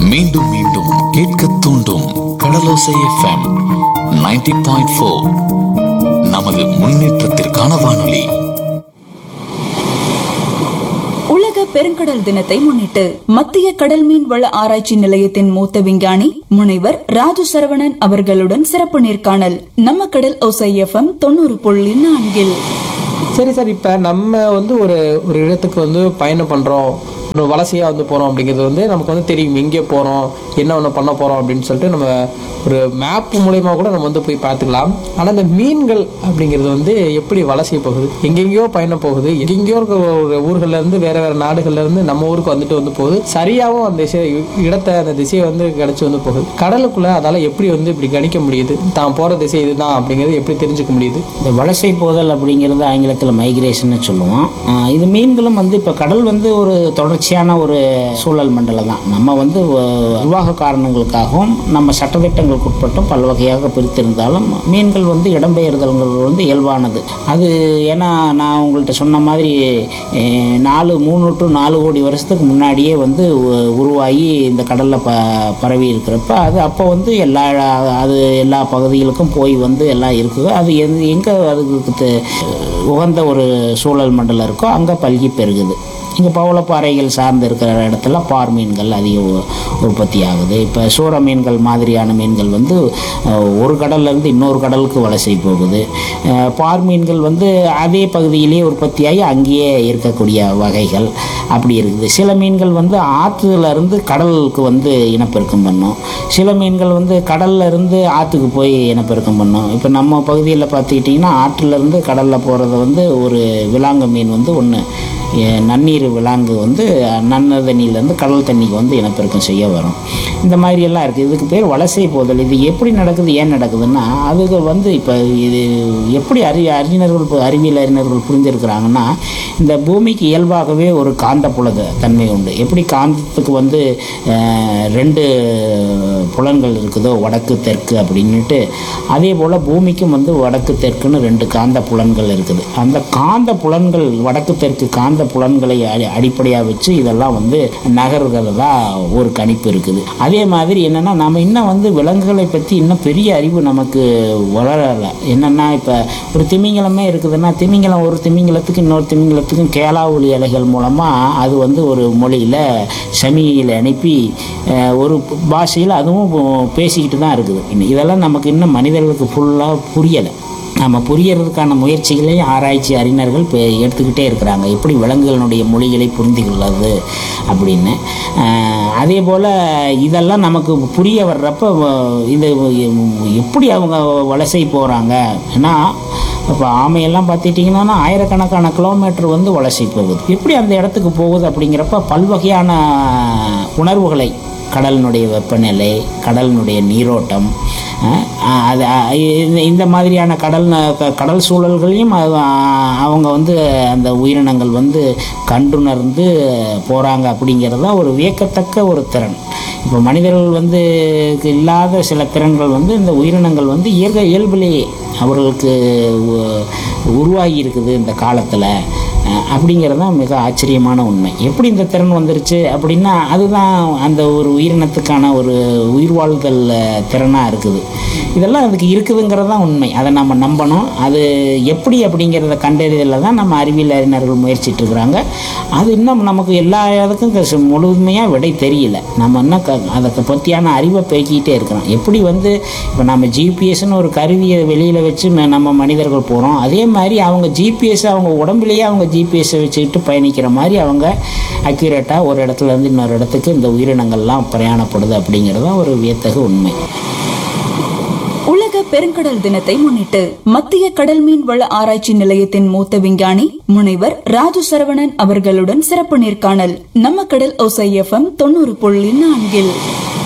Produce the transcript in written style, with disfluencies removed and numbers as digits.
மீண்டும் மீண்டும் கேட்க தூண்டும் கடலோசை எஃப்எம் 90.4. நமது முன்னேற்றத்திற்கான வானொலி. உலக பெருங்கடல் தினத்தை முன்னிட்டு மத்திய கடல் மீன் வள ஆராய்ச்சி நிலையத்தின் மூத்த விஞ்ஞானி முனைவர் ராஜு சரவணன் அவர்களுடன் சிறப்பு நேர்காணல் நம்ம கடல் ஓசை எஃப்எம் 90.4. சரி சார், இப்போ நம்ம ஒரு இடத்துக்கு பயணம் பண்ணுறோம், ஒரு வலசையாக போகிறோம் அப்படிங்கிறது நமக்கு தெரியும். எங்கே போகிறோம், என்ன ஒன்று பண்ண போகிறோம் அப்படின்னு சொல்லிட்டு நம்ம ஒரு மேப் மூலயமா கூட நம்ம போய் பார்த்துக்கலாம். ஆனால் இந்த மீன்கள் அப்படிங்கிறது எப்படி வலசை போகுது, எங்கெங்கேயோ பயணம் போகுது, எங்கெங்கேயோ இருக்க ஒரு ஊர்கள்லேருந்து வேறு வேறு நாடுகள்லேருந்து நம்ம ஊருக்கு வந்துட்டு போகுது. சரியாகவும் அந்த இடத்தை அந்த திசையை கிடச்சி போகுது. கடலுக்குள்ளே அதால் எப்படி இப்படி கணிக்க முடியுது, தான் போகிற திசை இதுதான் அப்படிங்கிறது எப்படி தெரிஞ்சுக்க முடியுது? இந்த வலசை போதல் அப்படிங்கிறது ஆங்கிலத்தில் மைக்ரேஷன் சொல்லுவோம். இது மீன்களும் இப்போ கடல் ஒரு தொடர்ச்சியான ஒரு சூழல் மண்டலம் தான். நம்ம நிர்வாக காரணங்களுக்காகவும் நம்ம சட்டத்திட்டங்களுக்கு உட்பட்டும் பல வகையாக பிரித்திருந்தாலும் மீன்கள் இடம்பெயர்தல்கள் இயல்பானது. அது ஏன்னா நான் உங்கள்கிட்ட சொன்ன மாதிரி 3 to 4 கோடி வருஷத்துக்கு முன்னாடியே உருவாகி இந்த கடலில் பரவி இருக்கிறப்ப அது அப்போ எல்லா பகுதிகளுக்கும் போய் எல்லாம் இருக்குது. அது எங்கே அதுக்கு உகந்த ஒரு சூழல் மண்டலம் இருக்கோ அங்கே பல்கி பெருகுது. இங்கே பவளப்பாறைகள் சார்ந்து இருக்கிற இடத்துல பார் மீன்கள் அதிக உற்பத்தி ஆகுது. இப்போ சூற மீன்கள் மாதிரியான மீன்கள் ஒரு கடல்லேருந்து இன்னொரு கடலுக்கு வலசை போகுது. பார் மீன்கள் அதே பகுதியிலே உற்பத்தியாகி அங்கேயே இருக்கக்கூடிய வகைகள் அப்படி இருக்குது. சில மீன்கள் ஆற்றுலேருந்து கடலுக்கு இனப்பெருக்கம் பண்ணும். சில மீன்கள் கடல்ல இருந்து ஆற்றுக்கு போய் இனப்பெருக்கம் பண்ணும். இப்போ நம்ம பகுதியில் பார்த்துக்கிட்டிங்கன்னா ஆற்றுலேருந்து கடலில் போகிறது ஒரு விலாங்கு மீன் ஒன்று நன்னீர் விலாங்கு நன்ன தண்ணியிலேருந்து கடல் தண்ணிக்கு இனப்பெருக்கம் செய்ய வரும். இந்த மாதிரியெல்லாம் இருக்குது. இதுக்கு பேர் வலசை போதல். இது எப்படி நடக்குது, ஏன் நடக்குதுன்னா அதுக்கு இப்போ இது எப்படி அறிவியல் அறிஞர்கள் புரிஞ்சிருக்கிறாங்கன்னா, இந்த பூமிக்கு இயல்பாகவே ஒரு காந்தப்புல தன்மை உண்டு. எப்படி காந்தத்துக்கு 2 புலன்கள் இருக்குதோ வடக்கு தெற்கு அப்படின்ட்டு, அதே போல் பூமிக்கும் வடக்கு தெற்குன்னு 2 காந்த புலன்கள் இருக்குது. அந்த காந்த புலன்கள் வடக்கு தெற்கு காந்த புலன்களை அடிப்படையாக வச்சு இதெல்லாம் நகர்கிறதா ஒரு கணிப்பு இருக்குது. அதே மாதிரி என்னென்னா நம்ம இன்னும் விலங்குகளை பற்றி இன்னும் பெரிய அறிவு நமக்கு வளரலை. என்னென்னா இப்போ ஒரு திமிங்கலமே இருக்குதுன்னா திமிங்கலம் ஒரு திமிங்கலத்துக்கு இன்னொரு திமிங்கலத்துக்கும் கேலா ஒலி அலைகள் மூலமாக அது ஒரு மொழியில் சமிகையில் அனுப்பி ஒரு பாஷையில் அதுவும் பேசிக்கிட்டு தான் இருக்குது. இதெல்லாம் நமக்கு இன்னும் மனிதர்களுக்கு ஃபுல்லாக புரியலை. நம்ம புரியறதுக்கான முயற்சிகளையும் ஆராய்ச்சி அறிஞர்கள் எடுத்துக்கிட்டே இருக்கிறாங்க, எப்படி விலங்குகளினுடைய மொழிகளை புரிந்து கொள்வது அப்படின்னு. அதே போல் இதெல்லாம் நமக்கு புரிய வர்றப்போ இது எப்படி அவங்க வலசை போகிறாங்க. ஏன்னா இப்போ ஆமையெல்லாம் பார்த்துட்டிங்கன்னா ஆயிரக்கணக்கான கிலோமீட்டர் வலசை போகுது. எப்படி அந்த இடத்துக்கு போகுது அப்படிங்கிறப்ப பல்வகையான உணர்வுகளை, கடலினுடைய வெப்பநிலை, கடலினுடைய நீரோட்டம், அது இந்த மாதிரியான கடல் சூழல்களையும் அவங்க அந்த உயிரினங்கள் கண்டுணர்ந்து போகிறாங்க. அப்படிங்கிறதா ஒரு வியக்கத்தக்க ஒரு திறன். இப்போ மனிதர்கள் இல்லாத சில திறன்கள் இந்த உயிரினங்கள் இயல்பிலேயே அவர்களுக்கு உருவாகி இருக்குது இந்த காலத்தில். அப்படிங்கிறது தான் மிக ஆச்சரியமான உண்மை. எப்படி இந்த திறன் வந்துருச்சு அப்படின்னா அதுதான் அந்த ஒரு உயிரினத்துக்கான ஒரு உயிர் வாழ்தல் திறனாக இருக்குது. இதெல்லாம் அதுக்கு இருக்குதுங்கிறது தான் உண்மை. அதை நம்ம நம்பணும். அது எப்படி அப்படிங்கிறத கண்டறிதலில் தான் நம்ம அறிவியல் அறிஞர்கள் முயற்சிட்டு இருக்கிறாங்க. அது இன்னும் நமக்கு எல்லா இதுக்கும் முழுமையாக விடை தெரியல. நம்ம இன்னும் அதை பற்றியான அறிவை பேக்கிக்கிட்டே இருக்கிறோம். எப்படி இப்போ நம்ம ஜிபிஎஸ்ன்னு ஒரு கருவியை வெளியில் வச்சு நம்ம மனிதர்கள் போகிறோம், அதே மாதிரி அவங்க ஜிபிஎஸ் அவங்க உடம்புலேயே அவங்க ஜிபிஎஸ்ஸை வச்சுக்கிட்டு பயணிக்கிற மாதிரி அவங்க அக்யூரேட்டாக ஒரு இடத்துலேருந்து இன்னொரு இடத்துக்கு இந்த உயிரினங்கள்லாம் பிரயாணப்படுது. அப்படிங்கிறது ஒரு வியத்தகு உண்மை. உலக பெருங்கடல் தினத்தை முன்னிட்டு மத்திய கடல் மீன் வள ஆராய்ச்சி நிலையத்தின் மூத்த விஞ்ஞானி முனைவர் ராஜு சரவணன் அவர்களுடன் சிறப்பு நேர்காணல் நம்ம கடல் ஓசை எஃப்எம் 90.4.